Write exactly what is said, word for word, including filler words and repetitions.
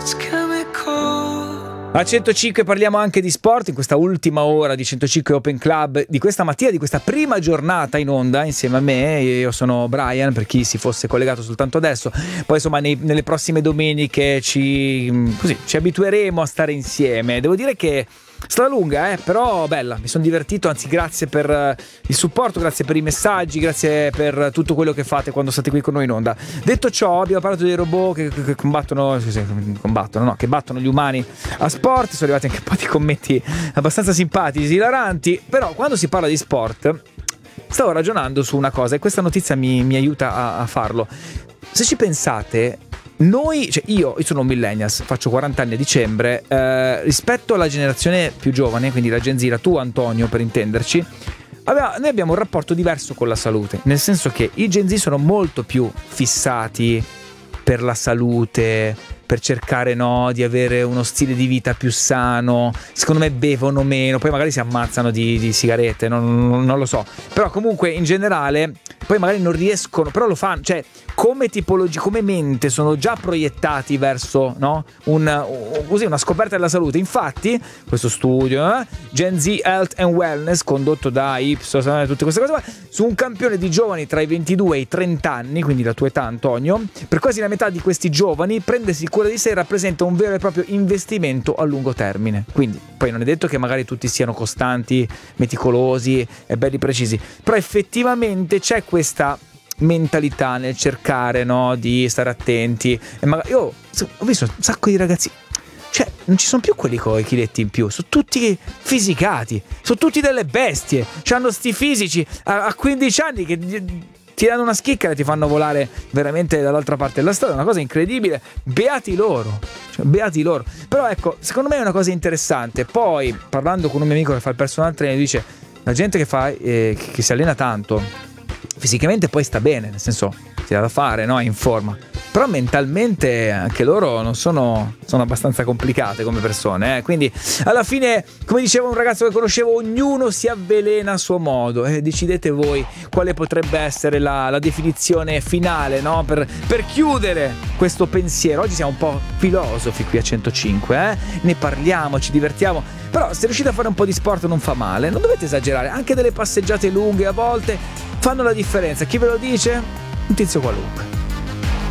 A centocinque parliamo anche di sport in questa ultima ora di centocinque Open Club di questa mattina, di questa prima giornata in onda insieme a me. Io sono Brian, per chi si fosse collegato soltanto adesso. Poi insomma nei, nelle prossime domeniche ci, così, ci abitueremo a stare insieme. Devo dire che è stata lunga, eh, però bella, mi sono divertito, anzi grazie per il supporto, grazie per i messaggi, grazie per tutto quello che fate quando state qui con noi in onda. Detto ciò, abbiamo parlato dei robot che, che, che combattono, scusi, combattono, no, che battono gli umani a sport, sono arrivati anche un po' di commenti abbastanza simpatici, hilaranti, però quando si parla di sport stavo ragionando su una cosa e questa notizia mi, mi aiuta a, a farlo. Se ci pensate, noi, cioè io, io sono un millennials, faccio quaranta anni a dicembre, eh, rispetto alla generazione più giovane, quindi la Gen Z, la tua Antonio per intenderci, aveva, noi abbiamo un rapporto diverso con la salute, nel senso che i Gen Z sono molto più fissati per la salute, per cercare no, di avere uno stile di vita più sano, secondo me bevono meno, poi magari si ammazzano di, di sigarette, non, non, non lo so, però comunque in generale poi magari non riescono, però lo fanno, cioè come tipologia, come mente sono già proiettati verso no, un, così, una scoperta della salute. Infatti questo studio eh, Gen Z Health and Wellness condotto da Ipsos, eh, tutte queste cose qua, su un campione di giovani tra i ventidue e i trenta anni, quindi la tua età Antonio, per quasi la metà di questi giovani prendersi cura di sé rappresenta un vero e proprio investimento a lungo termine. Quindi poi non è detto che magari tutti siano costanti, meticolosi e belli precisi, però effettivamente c'è questa mentalità nel cercare no, di stare attenti. E magari io ho visto un sacco di ragazzi, cioè non ci sono più quelli con i chiletti in più, sono tutti fisicati, sono tutti delle bestie, hanno sti fisici a, a quindici anni che ti danno una schicca e ti fanno volare veramente dall'altra parte della strada, una cosa incredibile. Beati loro, cioè, beati loro. Però ecco, secondo me è una cosa interessante. Poi parlando con un mio amico che fa il personal trainer, dice la gente che fa eh, che, che si allena tanto fisicamente poi sta bene, nel senso si dà da fare, no? È in forma, però mentalmente anche loro non sono, sono abbastanza complicate come persone, eh? Quindi alla fine, come diceva un ragazzo che conoscevo, ognuno si avvelena a suo modo e eh, decidete voi quale potrebbe essere la, la definizione finale, no? Per, per chiudere questo pensiero. Oggi siamo un po' filosofi qui a centocinque, eh? Ne parliamo, ci divertiamo, però se riuscite a fare un po' di sport non fa male, non dovete esagerare, anche delle passeggiate lunghe a volte fanno la differenza. Chi ve lo dice? Un tizio qualunque.